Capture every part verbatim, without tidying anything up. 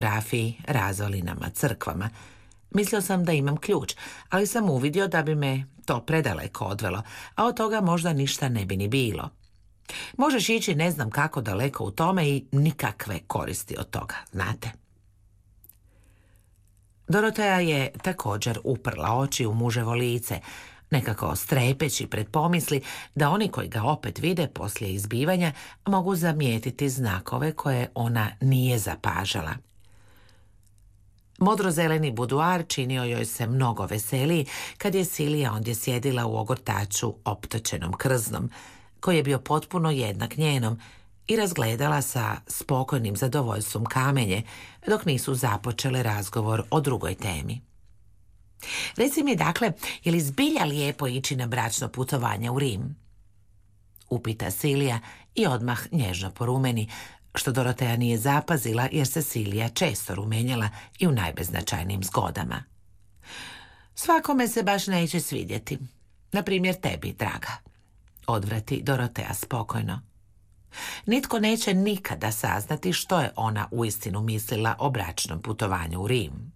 fotografiji, razvalinama, crkvama. Mislio sam da imam ključ, ali sam uvidio da bi me to predaleko odvelo, a od toga možda ništa ne bi ni bilo. Možeš ići ne znam kako daleko u tome i nikakve koristi od toga, znate. Dorotea je također uprla oči u muževo lice, nekako strepeći pred pomisli da oni koji ga opet vide poslije izbivanja mogu zamijetiti znakove koje ona nije zapažala. Modrozeleni buduar činio joj se mnogo veseliji kad je Silija ondje sjedila u ogortaču optočenom krznom, koji je bio potpuno jednak njenom, i razgledala sa spokojnim zadovoljstvom kamenje, dok nisu započele razgovor o drugoj temi. Reci mi, dakle, je li zbilja lijepo ići na bračno putovanje u Rim? Upita Silija i odmah nježno porumeni, što Dorotea nije zapazila jer se Silija često rumenjala i u najbeznačajnijim zgodama. Svakome se baš neće svidjeti, na primjer tebi, draga, odvrati Dorotea spokojno. Nitko neće nikada saznati što je ona uistinu mislila o bračnom putovanju u Rim.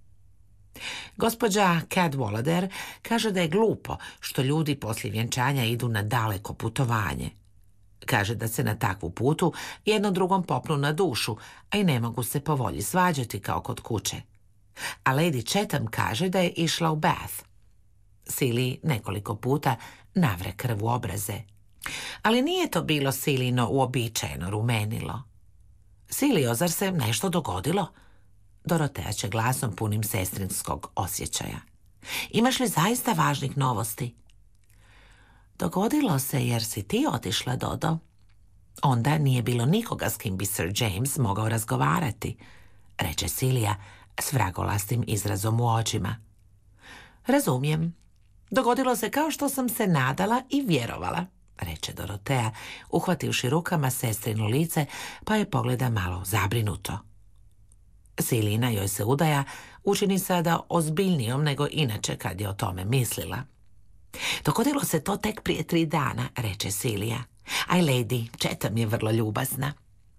Gospođa Cadwallader kaže da je glupo što ljudi poslije vjenčanja idu na daleko putovanje. Kaže da se na takvu putu jedno drugom popnu na dušu, a i ne mogu se po volji svađati kao kod kuće. A Lady Chatham kaže da je išla u Bath. Siliji nekoliko puta navre krv u obraze. Ali nije to bilo Silino uobičajeno rumenilo. Silio, zar se nešto dogodilo? Dorotea će glasom punim sestrinskog osjećaja. Imaš li zaista važnih novosti? Dogodilo se jer si ti otišla, Dodo. Onda nije bilo nikoga s kim bi Sir James mogao razgovarati, reče Silija s vragolastim izrazom u očima. Razumijem. Dogodilo se kao što sam se nadala i vjerovala, reče Dorotea, uhvativši rukama sestrino lice, pa je pogleda malo zabrinuto. Silina joj se udaja učini sada ozbiljnijom nego inače kad je o tome mislila. Dogodilo se to tek prije tri dana, reče Silija. Aj, Lady Chatham je vrlo ljubazna.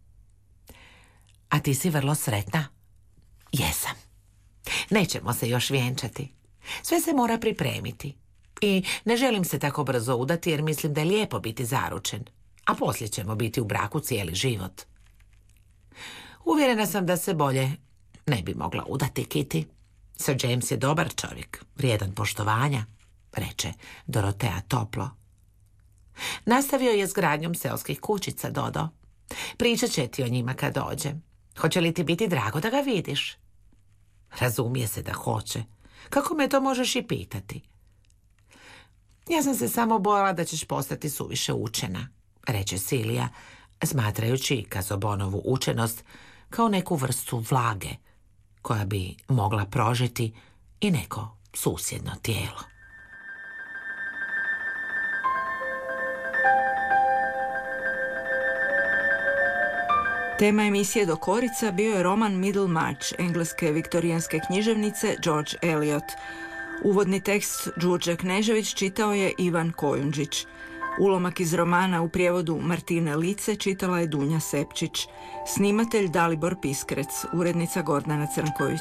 A ti si vrlo sretna? Jesam. Nećemo se još vjenčati. Sve se mora pripremiti. I ne želim se tako brzo udati jer mislim da je lijepo biti zaručen. A poslije ćemo biti u braku cijeli život. Uvjerena sam da se bolje ne bi mogla udati, Kitty. Sir James je dobar čovjek, vrijedan poštovanja, reče Dorotea toplo. Nastavio je s gradnjom seoskih kućica, Dodo. Pričat će ti o njima kad dođe. Hoće li ti biti drago da ga vidiš? Razumije se da hoće. Kako me to možeš i pitati? Ja sam se samo bojala da ćeš postati suviše učena, reče Silija, smatrajući Kazobonovu učenost kao neku vrstu vlage koja bi mogla prožeti i neko susjedno tijelo. Tema emisije Dokorica bio je roman Middlemarch engleske viktorijanske književnice George Eliot. Uvodni tekst Đurđa Knežević čitao je Ivan Kojundžić. Ulomak iz romana u prijevodu Martine Lice čitala je Dunja Sepčić. Snimatelj Dalibor Piskrec, urednica Gordana Crnković.